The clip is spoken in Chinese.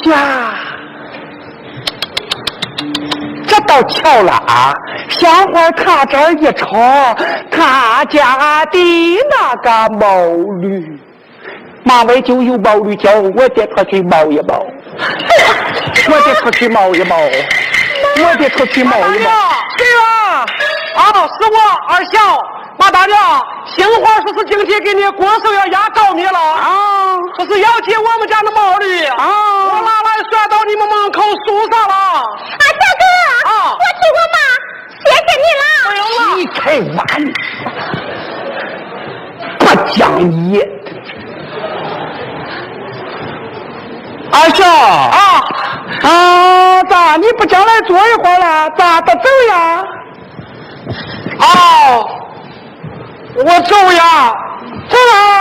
呀，这倒巧了啊！小花他这儿一瞅，他家的那个毛驴，马尾就有毛驴叫，我得出去毛一毛，我得出去毛一毛，我得出去毛一毛。 对了，啊，是我二小马大娘，杏花说是今天给你过手要压着你了啊，说是要接我们家的毛驴啊，我拿来拴到你们门口树上了。 啊，大哥，啊，我听我妈，谢谢你了。 你开玩不讲义。二小啊，咋你不将来坐一会儿了？咋不走呀？ 哦，我走呀， 走啊！